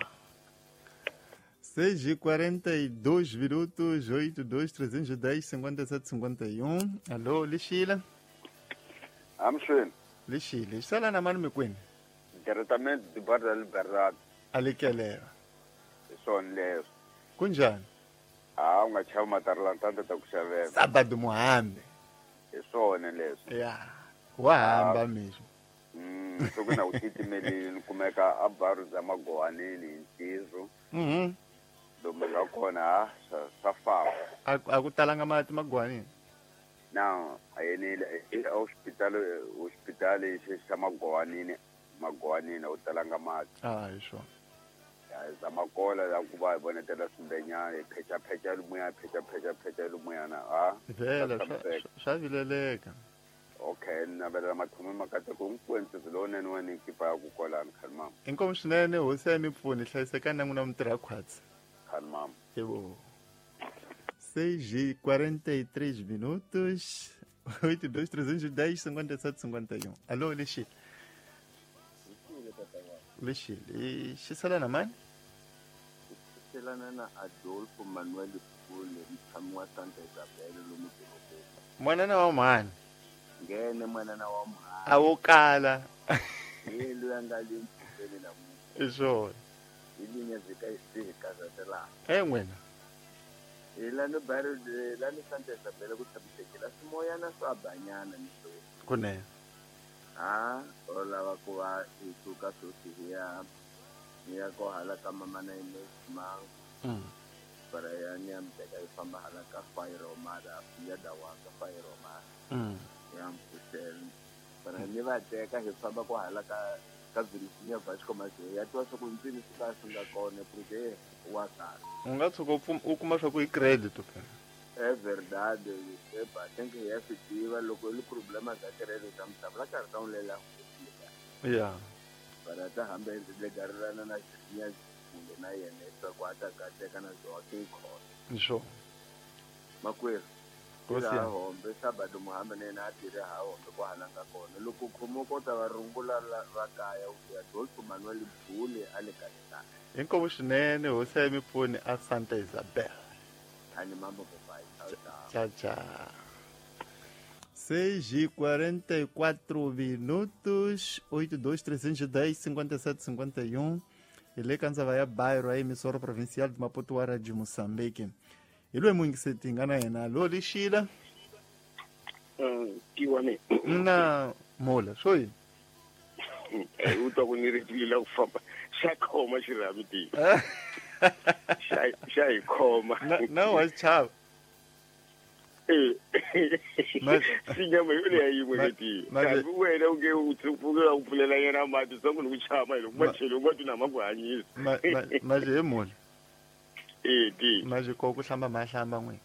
6h42 minutos, 82-310-57-51. Alô, Lixila? Amshwini. Lixila, xisala na mano mikwini? Diretamente de Bar da Liberdade. Alikelera. Isona leso. Kunjani? U nga chavi matarlantanda ta ku xavela. Sábado muhambe. Isona leso. Ya. Wahamba mesmo. Soku na utitimelile ni kumeka a Baru za Magowaneni hi Ntizu. Lomu nga kona swa famba. A ku talanga mati Magwanini? Na ayenile hospital xa Magowanini u talanga mati. Hi swona. Za makola la ku va hi vonetela swimbenyana hi phecha lumuyana Vele swa vileleka. Okay, navela mathomo makate ku nkwenzi zilonene wa ni kipa ya ku kolana khani mama. Inkomo swinene hosi ya mipfuni hlayiseka na n'wina mutirha khwatsi. Khani mama. Yebo. 6h43 minutos. 82-310-57-51. Alô, Lixila. Lixila. Xisala na mani? Xisala na Adolfo Manuel Pule, mtshami wa Santa Isabel lomu dorobeni. Mwanana wa mani? Ngene mwanana wa mhani. Awo kala. Yelo yanga le mpfuteni na mu. Isho. Ilinye zika zikazatela. Nwena. Ilani Baru lani Santa Isabel ku tsabisekela simoyana swa banyana niso. Kune. Olava ku va isuka sosiya niya ko hala ka mama na investment. Para yani amteka ifamba hala ka fire omada ya dawa ka fire omada. Ya mpusel. Para ni va teka hi famba ku hala ka Virginia Vasco Masia ya twa swa ku ndzini sika singa kone porque wa ka. Unga tshuka u kuma swa ku i credit phela. Verdade, ba tenke ya fitiva loko le problema za credit tamtsa la ka ta ulela. Ya. Para ta hambe le garana na Virginia kumbe na yena swa ku ata ka teka na zoke ikho. Isho. Makwera. Kosi. Hombe sabado muhambe na atire ha hombe ku halanga kona loko khomoko ta va rungula ra kaya u ya Adolfo Manuel Pule ale kalisa. Inkomo swinene hosi ya mipfuni a Santa Isabel. Ani mambo papai. Tchau. 6h44 minutos, 82-310-57-51. Ele kanzava ya bairro a emissora provincial de Maputo de Moçambique. Ele é muito que tingana yena. Alô, Lixila? Kiwane. Na mola, soi. U ta ku ni ritile ku famba. Xa khoma xirhamiti. Xa hi khoma. Na wa chava. Sinyama yule ya yimwe leti. Kambe wena uke utsufuka ukupfulela yena mati swa munhu ku chama loko machelo ngoti na makuhanyisa. Maje he mola. Ti. Maje ko ku hlamba mahlamba n'we.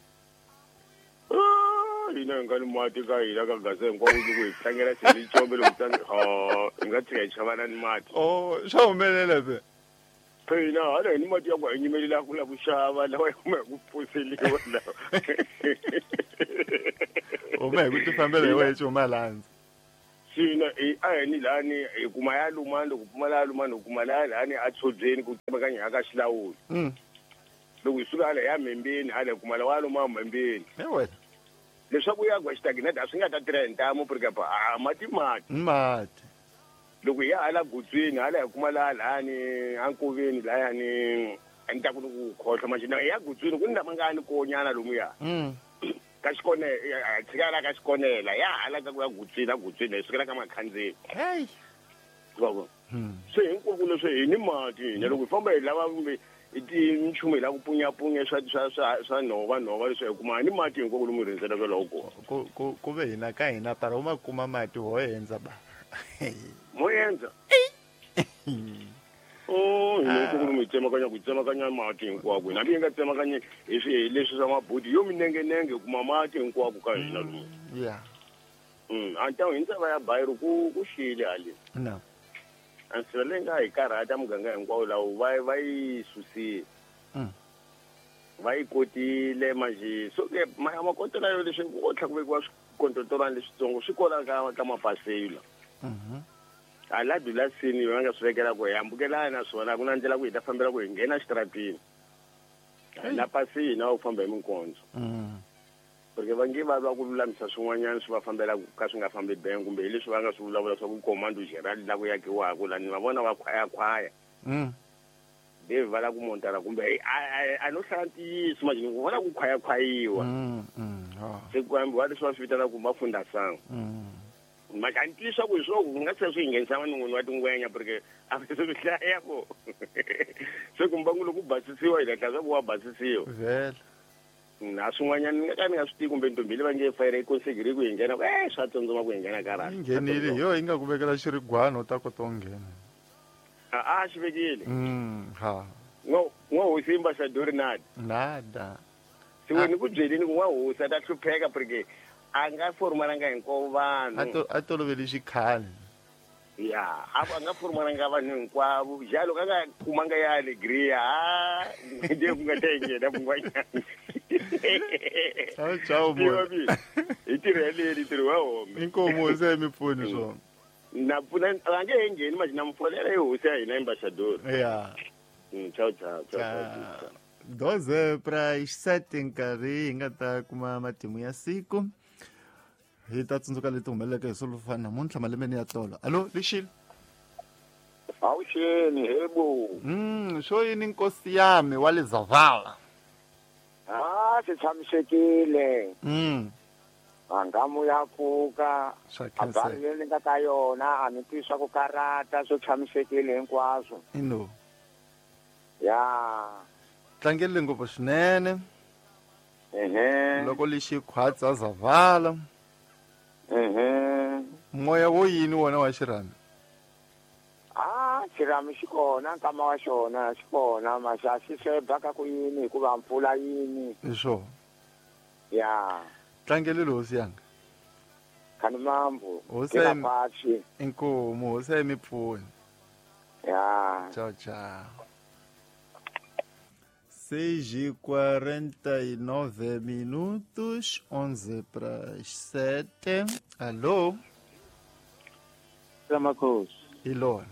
Ina ngani mati ka hina ka gase ngwa u ku tlangela xilitsombe loko tsangi nga tshika chavana ni mati. Swa humelela be. phela hala ni mati yakwa nyimelela kula kushava lawa kuma kuphuseliwa lawa uma ukuthi ufambele wethu umalanzi sina ayini lani kumayalumando kupumalalumando kumalalani athodzeni kutsebakanya akashilawuli lokuyisuka la yamembeni hala kumalawalo mamembeni wena leswaku yagwa xitaginete a swi nga ta tirha hi ntamu porque pa mati loko ya hala gutswini hala hi kuma lalani ankoveni layani a ni ta ku ku khohla maxina ya gutswini ku ni lamangani konyana lomuya ka xikonela tshikala ka xikonela ya hala ka ku ya gutswini hi sukela ka makhandzeni vavo se hinkwavo leswi hi ni mati hina loko hi famba hi lava kumbe nchumu hi la ku punyapunya swa nhova leswi hi kuma ni mati hinkwavo lomu rindzela kwalaho kona ku ve hina ka hina para uma kuma mati ho henza ba moyenza hinkwavo lomu hi tsemakanya mati hinkwako hina mi nga tsemakanye hi leswi swa mabudi yo minengenenge hi kuma mati hinkwako ka hina lomu antawu hi ntsava ya bayiro ku xile haleni ansela leyi nga hi karhata muganga hinkwawo lawo va yi susile va yi kotile manje so ke makotela yo leswi ko tlha ku vekiwa swikontotorwana leswitsongo swi kona ka mapaseyila hala dulasini va nga swi vekela ku hi ambukelana naswona ku na ndlela ku hi ta fambela ku hi nghena xitaratini na pasi hina wu famba hi minkondzo porque va nge va lwa ku lulamisa swin'wanyana swi va fambela ka swi nga fambi beng kumbe hi leswi va nga swi vulavula swa ku komando general la ku yakiwaka la ni va vona va khwayakhwaya devi va la ku montara kumbe a no hlaya ntiyiso manje ni ku vona ku khwayakhwayiwa se ku ambiwa leswi va swi vitana ku va funda sangu maka ntiyiso ku hi swo ku nga se swi hi nghenisa van'wini wa tingwenya porque a va se swi hlaya ko se ku mbangu loko u basisiwa hi latla swa ku wa basisiwa na swin'wanyana ni nga ka ni nga swi tivi kumbe ntombile va nge fayire ikonsegeri ku hi nghena swa tsandzoma ku hi nghena karata nghenile yo hi nga ku vekela xirigwana u ta kota u nghena a xi vekile ha n'wahosi ambasadori nada se we ni ku byelini ku n'wahosi a ta hlupheka porque a nga forumalanga hinkwavo vanhu a toloveli xikhale ya a nga forumalanga vanhu hinkwavo jalo ka nga kumanga ya alegria nde ku nga ta hi nghena vun'wanyana ciao hi tirheleli ntirho wa home inkomo se mi pfuni swona na pfuna a nge he ngheni manje na mfolela hi hosi ya hina ambasadori ya ciao 12 para as 7 nkarhi hi nga ta kuma matimu ya siku hi ta tsundzuka leti humeleleke hi solufana namuntlha malembeni ya tolo alo lixile awusheni hebo swo yini nkosi yami wa le Zavala swi tshamisekile angamu ya pfuka a bari leyi nga ka yona a ni twiswa ku karata swo tshamisekile hinkwaswo ya tlangele ngopfu swinene loko lexi khwatsa Zavala moya wo yini wona wa xirhami xirhami xi kona nkama wa xona xi kona masa xi swebaka ku yini hikuva mpfula yini hi swona ya tlangele losi yanga khani mambo hosi inkomo hosi mi pfuni ya ciao 6:49 minutos 11 para as 7 alô Samakhosi ilona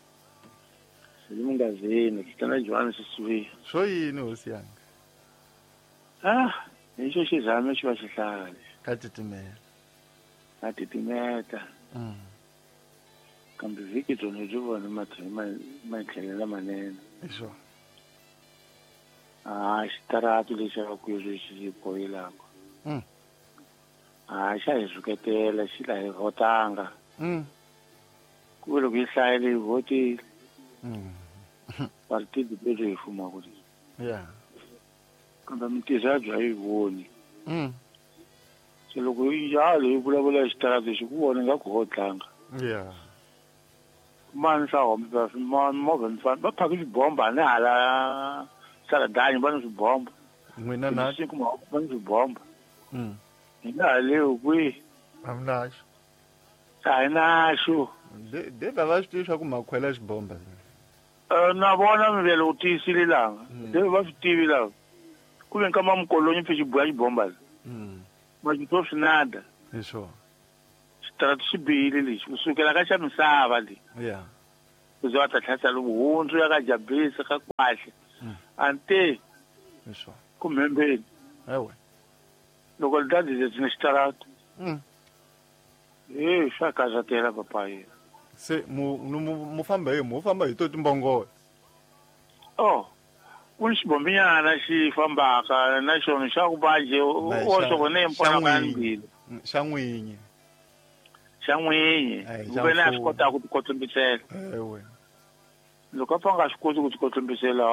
Silungazini kitana Johannes Sisuya swo yini hosi yanga lexo xizame xi va xihlale ka titimeta kambe vhiki byona byo vona matlhelela manene hi swona xitaratu lexi a ku xi boyelaka xa hi suketela xi la hi votanga ku ve loko yi hlayile hi votile partidi lebyi hi fumaka leswi kambe mintirho ya bya yi voni se loko yi njalo yi vulavula hi xitaratu lexi ku vona nga ku ho tlanga mani swa hombe movha mi famba va phaka swibomba ni hala Saradani va ni swibomba n'wina na siku va ni swibomba hi nga halewi kwihi a mi naxo a hi naxo de va swi tivi swa ku makhwela xibomba na vona mi vele u tiyisile langa leyi va swi tivi lava ku ve nkama mukolonyi pfi xiboya xibomba ma xito swinada hi swona xitarata xi bihile lexi kusukela ka xa misava leyi ya kuze va ta tlhasa vuhundzu ya ka jabisi ka kwahle ante hi swona ku mhembeni ewe loko li ta dzine xitarata swa kazatela papayi se mu famba hi to timbongola ku ni xibombinyana xi fambaka na xona xa ku baje o xoko ne mpona ka mbili xa n'winyi ku ve na swi kota ku tikotlombisela ewe loko a fa nga swi koti ku tikotlombisela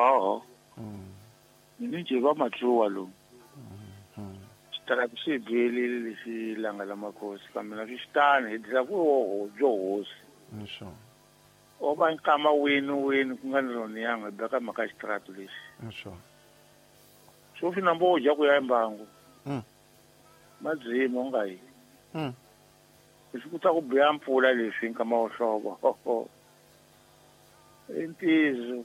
ni jeva matluwa lomu xitarata xi biyelile lexi langa la makhosi kambe na swi xitani hi disa ku byo hosi o va nkama wini ku nga ni rona yanga hi beka mhaka xitarata lexi swo fina mboja ku ya embangu madzima u nga yi leswi ku ta ku biya mpfula leswi nkama wo hlovo i ntizo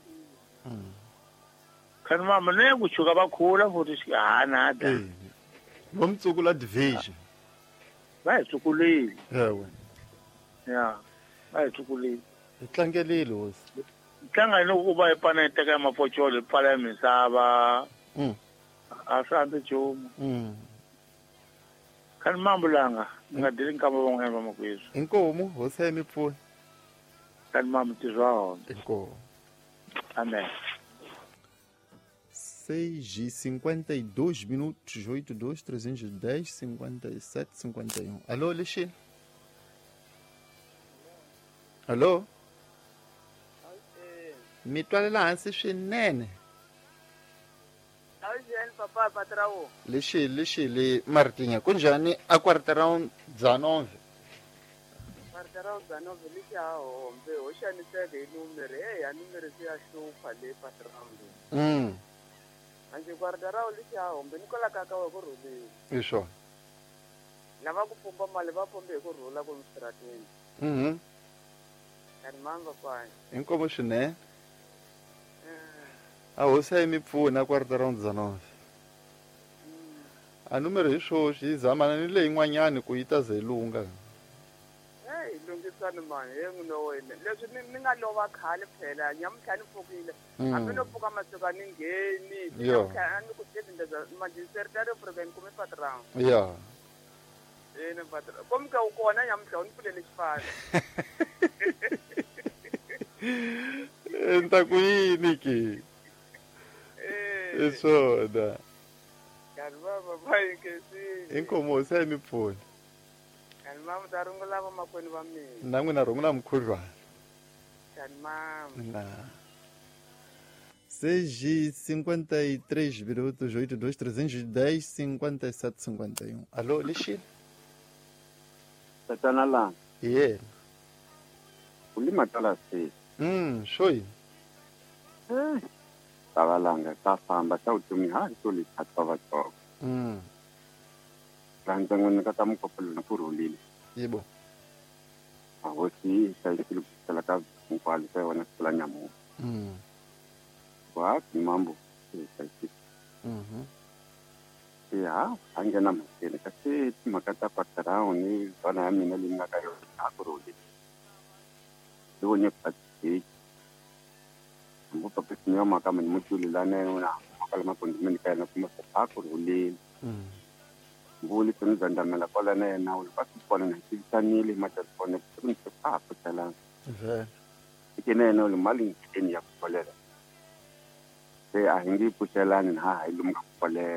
khani mama ne ku chuka va khula futhi nada va mutsukula division va hi tsukulile ewe ya va hi tsukulile hi tlangelile hosi tlanga hi loko ku va hi pana hi teka mapocholo hi pfala ya misava a swi hambi nchumu khani mambo langa ni nga deli nkama van'wana va makwesu inkomu hosi ya mi pfuna khani mama tizwahona inkomu amen 6h52 minutos, 82 310 57 51. Alô, Lixi? Alô? Mi twalela hansi swinene. Papa patrão. Lixi le Martinha. Kunjani a quarteirão 19. Quarteirão 19 lixi a hombe, hoje a nisebe número, a número se achou falei patrão. Anche guarderò lì che ha un benicola cacao con rulli. Isso. Lava con pompa male va pompe con rulla con strategi. Mango qua. In come ce n'è? O sei mi pfuna guarderò 19. A numero hi swo xi zamana ni leyi n'wanyani ku yi ta ze lunga. Lungisana mani n'wina wena leswi ni nga lova khale phela nyamutlha ni pfukile hambi no pfuka masiku a ni ngheni nyamutlha a ni ku tezindeza magisteritari program kume patrão ya ni patrão komi ka u kona nyamutlha u ni pfulele xipano ni ta ku yini ke i swona kani baba bayikesini inkomo se mi pfuna mama darungula va makwenu va mina na n'wina rungula mkhudlwana kani mama 6h53 minutos 82 310 57 51. Alô, Lixi? Tatana la. Yeah. Ulima tala se. Shoi. Tavalanga ta famba ta utumi ha tuli tatava to. Rantangon ka tamu kopel na purulile. Yebo. Ahosi sa ikilu talaka mkwali sa wana kulanya mo. Wa mambo sa ikilu. Ya, angena mkene kasi makata patarao ni wana mina linga kayo akuruli. Dunya pati. Mbo papis niyo makama ni mutuli lana una makala makondimeni kaya na kuma akuruli. Mbuli tunizandamela kola na yena ulipasipona na kisanile matapone kunse papa tala. Ikene na ulimali ngikeni ya kupolela. Se ahingi pushelani na ilumka kupolela.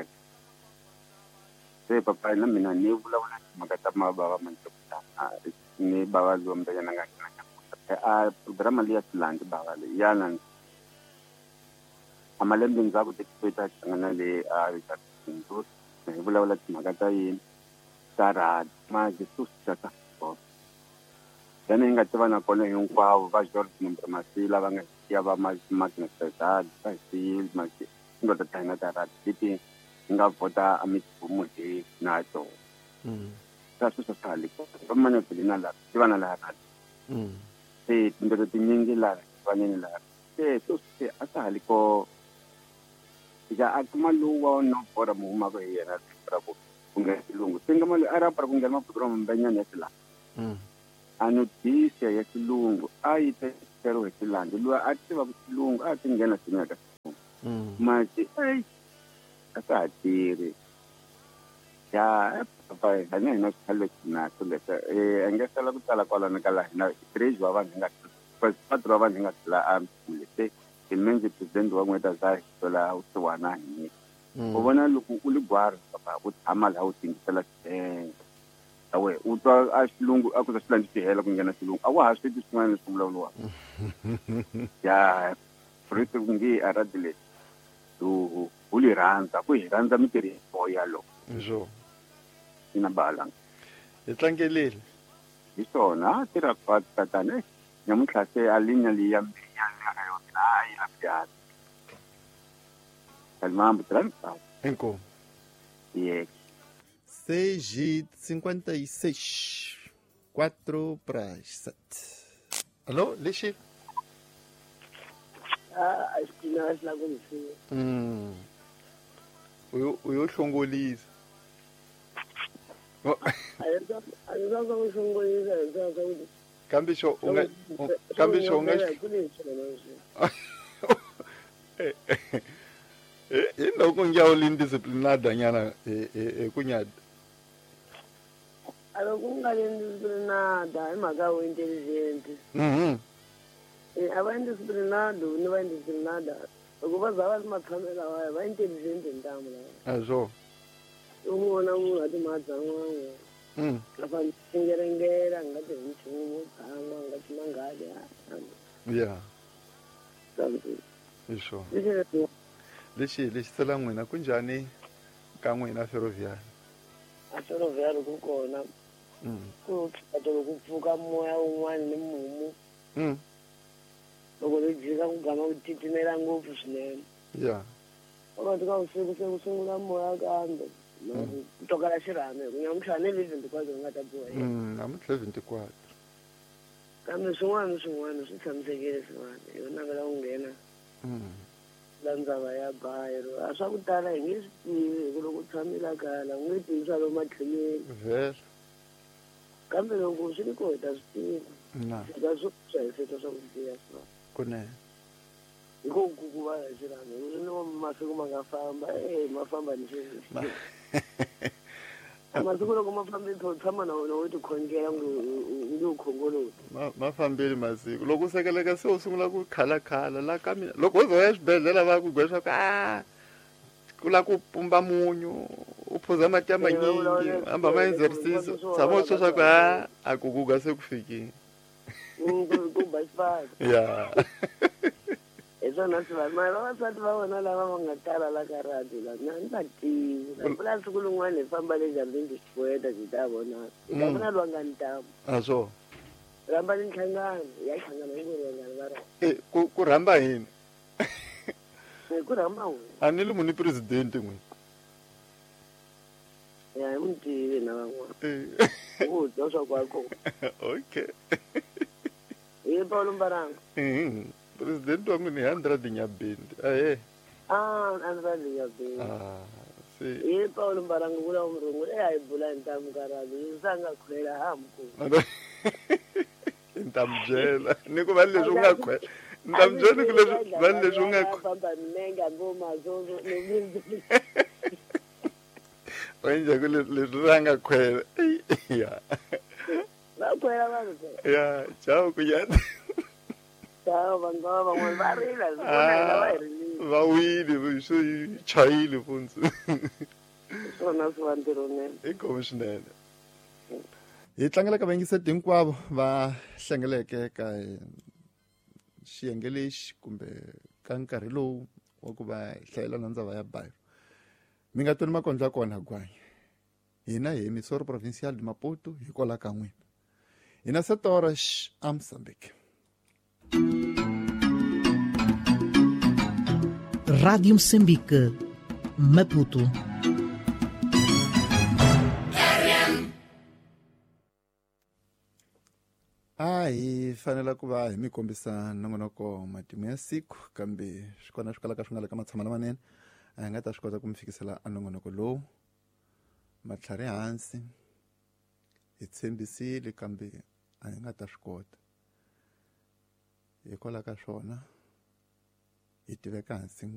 Se papa na mina ni vula makata mababa mantokuta. Ni baba zombe yana ngakina. Programa liya silandi baba le yana. Amalembe nzabu tekipeta ngana le richard ndur. Vula makata yin tara ma Jesus tata ko yana inga tivana kona hinkwavo va George Nombramasila va nga ya va Magna Stad va sil ma ndo ta hina tara titi nga vota amitibumu hi nato sa su sa le ko va manya pilina la tivana la ra se ndo tinyingi la va nyini la se a sa haliko ja akumaluwa no pora mu ma ko yena trabo kunga silungu singa mali ara para kunga ma putro mbenya ne sila anotisia ya silungu ayite pero esilande lo ativa silungu atingena sinaka mati ai asatiri ya papa hanya ina kalo na tuleta engesala kutala kwala nakala na trejo abaninga pas patro abaninga la amulete imenze president wa ngweta za tola utwana ni ubona loku uligwara papa uthamala utingisela awe utwa asilungu akuza silandi hela kungena silungu awahasithi sinwane simlawulwa ya frito kungi aradile du uliranza kuyiranza miteri boya lo njo ina balang etlangelele isona tira kwata tane nyamutlase alinya liya ayo na ila pya kalmam transa enko yes 6h56 4 para 7. Alô, Lixe? Acho que nós lá vamos ver. O Xongolisa. Aí nós vamos Xongolisa. Cambisho, não conhece indisciplinada nyana cunhado. Alo kungali indisciplinada, imagawo inteligente. Abandisciplinado, ni bandisciplinada. Ukuba zawa simathamela wayo, ba intelligente ntamo la. Azo. Ubona ungathi madzango. Lapha singerengera ngathi ngithumo khanga ngathi mangale. Yeah. Isho. Lexi tsala n'wina ku njhani ka n'wina ferroviário? A ferroviário ku kona ku loko ku pfuka moya wun'wana ni mumu loko li jika ku gama ku titimela ngopfu swinene ya loko tika vusiku se ku sungula moya kambe ku tokala xirhami hi ku nyamutlha ni 11 kwazo nga ta biwa namuntlha 24 kambe swin'wana swi tshamisekile swin'wana hi yo navela ku nghena landzava ya bayiro a swa ku tala hi nge swi tivi hi ku loko u tshamela kala u nge tivi swa lo matlhelweni vele kambe loko swi ri koho hi ta swi tiva fika swo hlayiseka swa ku tiya swona kunene hi ko ku va hi xirhami ni masiku ma nga famba ma famba ni masiku loko ma fambi tshama na wena wo tikhongela nge u khongoloti ma fambeli masiku loko u sekeleka se u sungula ku khalakhala la ka mina loko u zo ya xibedhlele va ku gwe swa ku ku la ku pumba munyu u phuza mati ya manyingi hamba ma exercise tshama u swa ku a ku guga se ku fikile ku ba xipaka ya hi swona swivali mara vavasati va vona lava va nga tala la ka radio la na ni va tivi vula siku lin'wana hi famba le jambini xipoeta byi ta vonaka hi ta vona lwangani ntamu a swo rhamba ni nhlangano ya hlangana hi vurhangani va ra ku rhamba yini ku rhamba wena a ni li muni presidente n'wini ya hi mutivi na van'wana u dya swa kwako okay hi Paulo Mbaranga presidente wa n'wini hi 100 Nyabindi ahe Andrade Nyabindi hi Paulo Mbaranga vula umrungu a hi bula ntamu ka radio yi sanga khwela hamkulu ntambyela ni ku vani leswi u nga khwela ntambyela ku leswi vani leswi u nga famba minenge ngomazozo wenja ku leswi ra nga khwela ya va khwela vanhu ya ciao kunyati ciao vanhu van'wana va rila va hirile va wile swi chayile funzi swona swi va ntirhonene i khome swinene hi tlangela ka vaingiseti hinkwavo va hlengeleke ka xiyenge lexi kumbe ka nkarhi lowu wa ku va hlayela na ndzava ya Bayero mi nga tweni makondlo ya kona gwanya hina hi emisoro provincial de Maputo hi kola ka n'wina hina 7 horas a Moçambique. Rádio Moçambique, Maputo. hi fanela ku va hi mi kombisa nongonoko matimu ya siku kambe swi kona swi kalaka swi nga le ka matshama lamanene a hi nga ta swi kota ku mi fikisela a nongonoko lowu matlhari hansi hi tshembisile kambe a hi nga ta swi kota hikwalaho ka swona hi tiveka hansi